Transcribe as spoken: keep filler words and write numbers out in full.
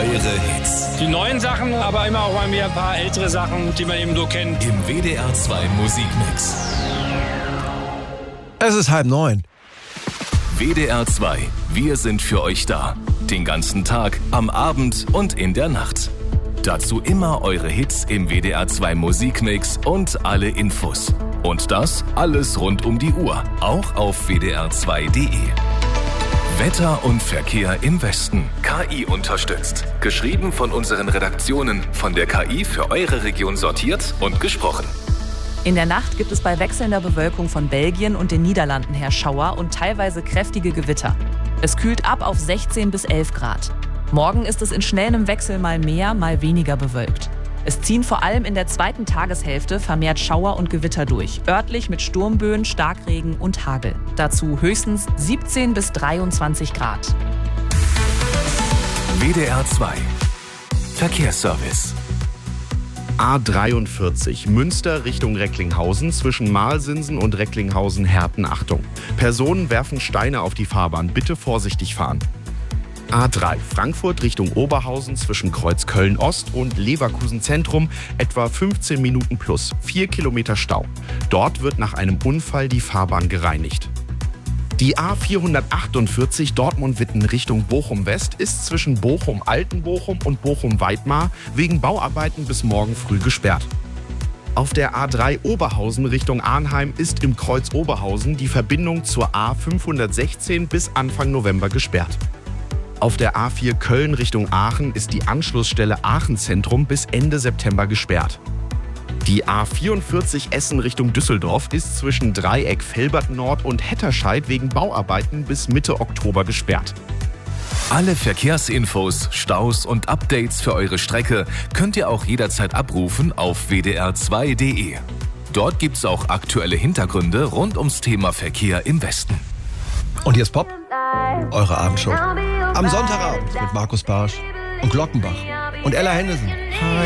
eure Hits. Die neuen Sachen, aber immer auch mal wieder ein paar ältere Sachen, die man eben so kennt. Im W D R zwei Musikmix. Es ist halb neun. W D R zwei. Wir sind für euch da. Den ganzen Tag, am Abend und in der Nacht. Dazu immer eure Hits im W D R zwei Musikmix und alle Infos. Und das alles rund um die Uhr, auch auf w d r zwei punkt d e. Wetter und Verkehr im Westen. K I unterstützt. Geschrieben von unseren Redaktionen, von der K I für eure Region sortiert und gesprochen. In der Nacht gibt es bei wechselnder Bewölkung von Belgien und den Niederlanden her Schauer und teilweise kräftige Gewitter. Es kühlt ab auf sechzehn bis elf Grad. Morgen ist es in schnellem Wechsel mal mehr, mal weniger bewölkt. Es ziehen vor allem in der zweiten Tageshälfte vermehrt Schauer und Gewitter durch, örtlich mit Sturmböen, Starkregen und Hagel. Dazu höchstens siebzehn bis dreiundzwanzig Grad. W D R zwei Verkehrsservice. A dreiundvierzig, Münster Richtung Recklinghausen, zwischen Marlsinsen und Recklinghausen-Herten. Achtung. Personen werfen Steine auf die Fahrbahn. Bitte vorsichtig fahren. A drei, Frankfurt Richtung Oberhausen, zwischen Kreuz Köln-Ost und Leverkusen Zentrum, etwa fünfzehn Minuten plus, vier Kilometer Stau. Dort wird nach einem Unfall die Fahrbahn gereinigt. Die A vierhundertachtundvierzig Dortmund-Witten Richtung Bochum-West ist zwischen Bochum-Altenbochum und Bochum-Weidmar wegen Bauarbeiten bis morgen früh gesperrt. Auf der A drei Oberhausen Richtung Arnheim ist im Kreuz Oberhausen die Verbindung zur A fünfhundertsechzehn bis Anfang November gesperrt. Auf der A vier Köln Richtung Aachen ist die Anschlussstelle Aachen-Zentrum bis Ende September gesperrt. Die A vierundvierzig Essen Richtung Düsseldorf ist zwischen Dreieck Velbert Nord und Hetterscheid wegen Bauarbeiten bis Mitte Oktober gesperrt. Alle Verkehrsinfos, Staus und Updates für eure Strecke könnt ihr auch jederzeit abrufen auf w d r zwei punkt d e. Dort gibt's auch aktuelle Hintergründe rund ums Thema Verkehr im Westen. Und hier ist Pop, eure Abendshow. Am Sonntagabend mit Markus Barsch und Glockenbach und Ella Henderson. Hi.